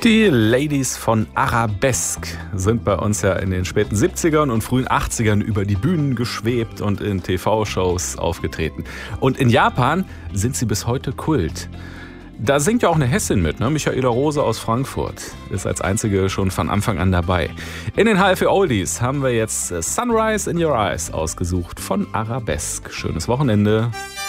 Die Ladies von Arabesque sind bei uns ja in den späten 70ern und frühen 80ern über die Bühnen geschwebt und in TV-Shows aufgetreten. Und in Japan sind sie bis heute Kult. Da singt ja auch eine Hessin mit, ne? Michaela Rose aus Frankfurt ist als einzige schon von Anfang an dabei. In den HFE Oldies haben wir jetzt Sunrise in Your Eyes ausgesucht von Arabesque. Schönes Wochenende.